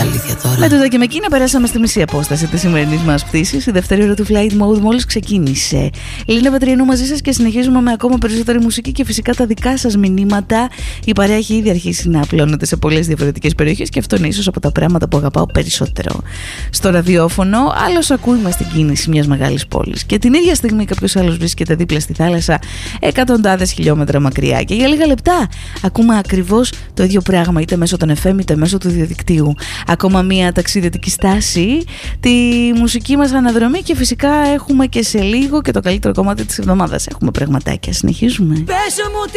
αλήθεια τώρα. Με το και με εκείνα περάσαμε στη μισή απόσταση της σημερινής μας πτήσης. Η δεύτερη ώρα του Flight Mode μόλις ξεκίνησε. Λίνα Πετριανού μαζί σας και συνεχίζουμε με ακόμα περισσότερη μουσική και φυσικά τα δικά σας μηνύματα. Η παρέα έχει ήδη αρχίσει να απλώνεται σε πολλές διαφορετικές περιοχές και αυτό είναι ίσως από τα πράγματα που αγαπάω περισσότερο. Στο ραδιόφωνο, άλλος ακούει μες στην κίνηση μιας μεγάλης πόλης και την ίδια στιγμή κάποιος άλλος βρίσκεται δίπλα στη θάλασσα εκατοντάδες χιλιόμετρα μακριά. Και για λίγα λεπτά ακούμε ακριβώς το ίδιο πράγμα, είτε μέσω των FM είτε μέσω του διαδικτύου. Ακόμα μια ταξιδιωτική στάση, τη μουσική μας αναδρομή και φυσικά έχουμε και σε λίγο και το καλύτερο κομμάτι της εβδομάδας. Έχουμε πραγματάκια. Συνεχίζουμε.